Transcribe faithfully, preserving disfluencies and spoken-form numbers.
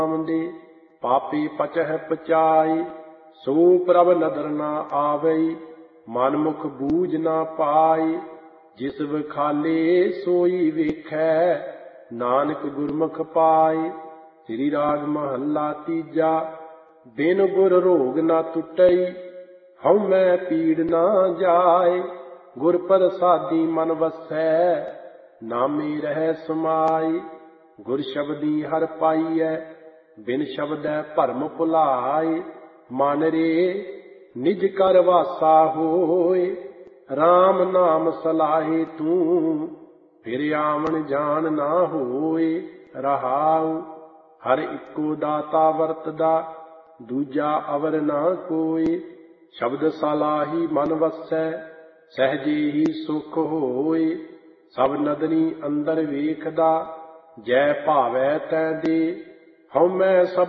ਦੇ ਪਾਪੀ ਪਚਹਿ ਪਚਾਈ। ਸੋ ਪ੍ਰਭ ਨਦਰ ਨਾ ਆਵਈ ਮਨ ਮੁਖ ਬੂਝ ਨਾ ਪਾਈ। ਜਿਸ ਵਿਖਾਲੇ ਸੋਈ ਵੇਖੈ ਨਾਨਕ ਗੁਰਮੁਖ ਪਾਈ। ਸ੍ਰੀ ਰਾਗ ਮਹੱਲਾ ਤੀਜਾ। ਬਿਨ ਗੁਰ ਰੋਗ ਨਾ ਟੁੱਟਈ ਹਉ ਮੈਂ ਪੀੜ ਨਾ ਜਾਏ। ਗੁਰ ਪ੍ਰਸਾਦੀ ਮਨ ਵਸੈ ਨਾਮੇ ਰਹਿ ਸਮਾਈ। ਗੁਰ ਸ਼ਬਦੀ ਹਰਿ ਪਾਈਐ ਬਿਨ ਸ਼ਬਦੈ ਭਰਮ ਭੁਲਾਏ। ਮਨ ਰੇ ਨਿਜ ਕਰ ਵਾਸਾ ਹੋਏ RAM ਨਾਮ ਸਲਾਹੇ ਤੂੰ। ਫਿਰ ਆਵਣ ਜਾਣ ਨਾ ਹੋਏ ਰਹਾਉ। ਹਰ ਇੱਕੋ ਦਾਤਾ ਵਰਤਦਾ ਦੂਜਾ ਅਵਰ ਨਾ ਕੋਈ। ਸ਼ਬਦ ਸਲਾਹੀ ਮਨ ਵਸੈ ਸਹਿਜੇ ਹੀ ਸੁਖ ਹੋਏ। ਸਭ ਨਦਰੀ ਅੰਦਰ ਵੇਖਦਾ ਜੈ ਭਾਵੈ ਤੈ ਦੇ। ਹਉ ਮੈਂ ਸਭ